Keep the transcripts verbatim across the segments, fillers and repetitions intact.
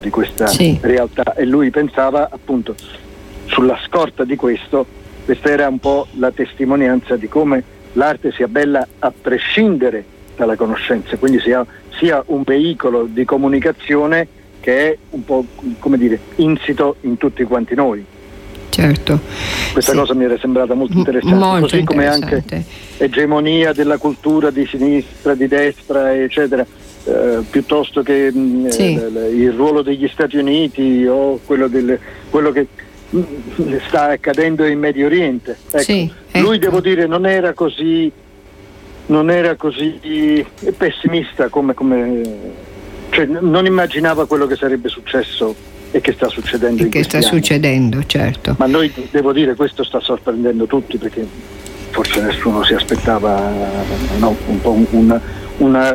di questa sì. realtà, e lui pensava appunto sulla scorta di questo, questa era un po' la testimonianza di come l'arte sia bella a prescindere dalla conoscenza, quindi sia, sia un veicolo di comunicazione che è un po', come dire, insito in tutti quanti noi. Certo. Questa sì. cosa mi era sembrata molto interessante, molto così come interessante. anche egemonia della cultura di sinistra, di destra, eccetera, eh, piuttosto che mh, sì. l- il ruolo degli Stati Uniti o quello, del, quello che mh, sta accadendo in Medio Oriente. Ecco, sì, ecco. Lui, devo dire, non era così non era così pessimista come, come cioè non immaginava quello che sarebbe successo e che sta succedendo e in che sta anni. succedendo, certo. Ma noi, devo dire, questo sta sorprendendo tutti, perché forse nessuno si aspettava no, un po' una, una,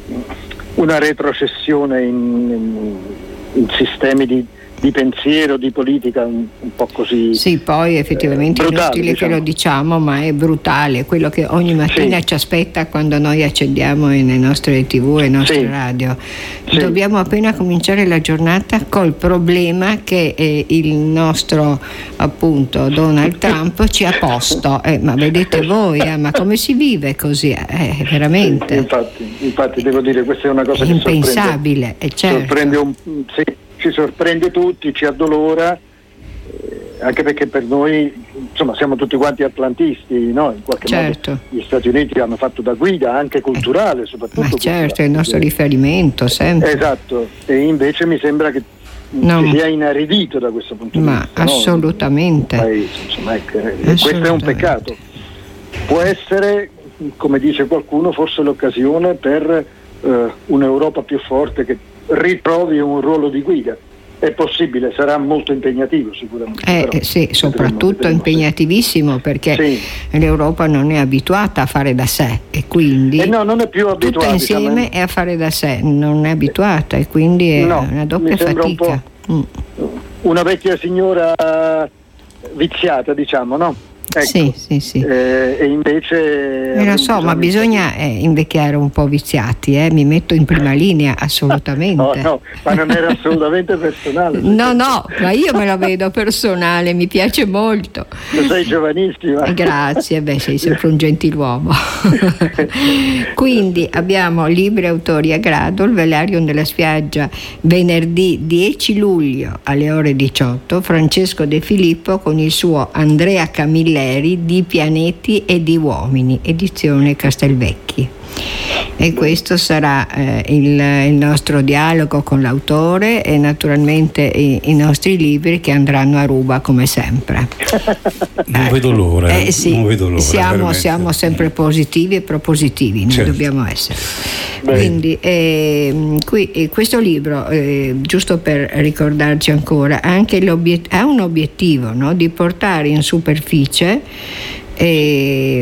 una retrocessione in, in, in sistemi di, di pensiero, di politica un, un po' così. Sì, poi effettivamente eh, è brutale, inutile diciamo. che lo diciamo, ma è brutale quello che ogni mattina sì. ci aspetta quando noi accendiamo nelle nostre tv e le nostre sì. radio. Sì. Dobbiamo appena cominciare la giornata col problema che eh, il nostro appunto Donald Trump ci ha posto. Eh, ma vedete voi, eh, ma come si vive così? Eh, veramente. Sì, infatti, infatti devo dire, questa è una cosa è che impensabile, sorprende, è certo. sorprende un, sì, ci sorprende tutti, ci addolora, eh, anche perché per noi, insomma, siamo tutti quanti atlantisti, no? In qualche certo. modo gli Stati Uniti hanno fatto da guida anche culturale, soprattutto. Ma culturale. certo, è il nostro riferimento sempre. Esatto, e invece mi sembra che no. si sia inaridito da questo punto ma di vista. Assolutamente. No? Paese, insomma, ecco, assolutamente. Questo è un peccato. Può essere, come dice qualcuno, forse l'occasione per eh, un'Europa più forte che ritrovi un ruolo di guida. È possibile, sarà molto impegnativo sicuramente. Eh, però, sì, soprattutto vedremo, impegnativissimo sì. perché sì. l'Europa non è abituata a fare da sé e quindi eh no, non è più abituata, tutta insieme diciamo, è a fare da sé, non è abituata e quindi è no, una doppia fatica. Un mm. Una vecchia signora viziata, diciamo, no? Ecco. Sì, sì, sì. Eh, e invece eh, lo so, ma bisogna eh, invecchiare un po' viziati, eh? Mi metto in prima linea, assolutamente. no, no, ma non era assolutamente personale. no, no, ma io me la vedo personale, mi piace molto. Tu sei giovanissima. Grazie, beh, sei sempre un gentiluomo. Quindi abbiamo libri e autori a grado, il Velarium della Spiaggia, venerdì dieci luglio alle ore diciotto, Francesco De Filippo con il suo Andrea Camilleri di Pianeti e di Uomini, edizione Castelvecchi. E questo sarà eh, il, il nostro dialogo con l'autore e naturalmente i, i nostri libri che andranno a ruba come sempre. Non vedo l'ora, eh, sì, non vedo l'ora siamo, siamo sempre positivi e propositivi, noi certo. dobbiamo essere. Beh. Quindi eh, qui, eh, questo libro, eh, giusto per ricordarci ancora, anche ha un obiettivo, no? Di portare in superficie E,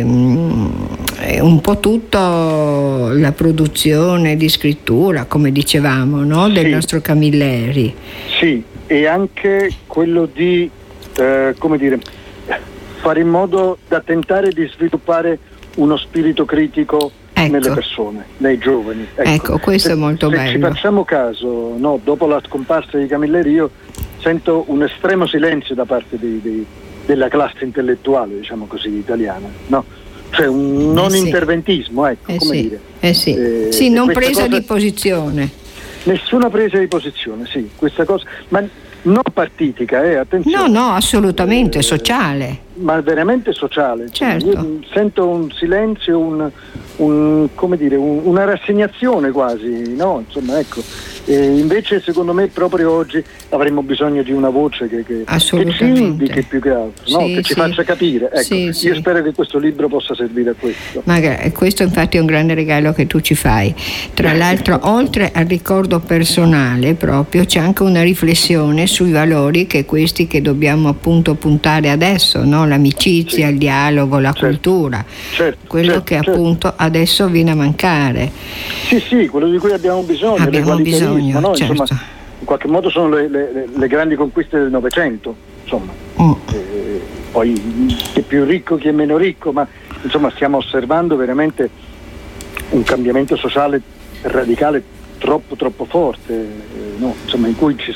e un po' tutto la produzione di scrittura, come dicevamo, no? Del sì. nostro Camilleri. Sì, e anche quello di eh, come dire, fare in modo da tentare di sviluppare uno spirito critico ecco. nelle persone, nei giovani. Ecco, ecco questo se, è molto se bello. Se ci facciamo caso, no, dopo la scomparsa di Camilleri, io sento un estremo silenzio da parte dei, dei della classe intellettuale, diciamo così, italiana, no? Cioè un non eh sì. interventismo, ecco, eh come sì. dire. Eh sì, eh, sì non presa cosa... di posizione. Nessuna presa di posizione, sì, questa cosa, ma non partitica, eh, attenzione. No, no, assolutamente, eh, sociale. Ma veramente sociale. Certo. Io sento un silenzio, un, un come dire, un, una rassegnazione quasi, no? Insomma, ecco. E invece secondo me proprio oggi avremmo bisogno di una voce che, che, che ci indichi più che altro, no? Sì, che ci sì. faccia capire. Ecco, sì, io sì. spero che questo libro possa servire a questo. Ma questo infatti è un grande regalo che tu ci fai. Tra l'altro, oltre al ricordo personale proprio, c'è anche una riflessione sui valori che questi che dobbiamo appunto puntare adesso, no? L'amicizia, sì. il dialogo, la certo. cultura, certo, quello certo, che certo. appunto adesso viene a mancare. Sì, sì, quello di cui abbiamo bisogno, abbiamo bisogno, no? certo. Insomma, in qualche modo sono le, le, le grandi conquiste del Novecento, insomma. Mm. Eh, poi chi è più ricco, chi è meno ricco, ma insomma stiamo osservando veramente un cambiamento sociale radicale troppo troppo forte, eh, no? Insomma, in cui ci